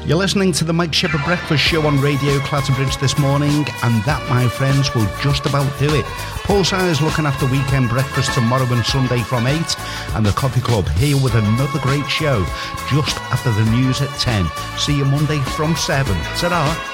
You're listening to the Mike Shepherd Breakfast Show on Radio Clatterbridge this morning, and that, my friends, will just about do it. Paul Sires looking after weekend breakfast tomorrow and Sunday from 8, and the Coffee Club here with another great show just after the news at 10. See you Monday from 7. Ta-ra.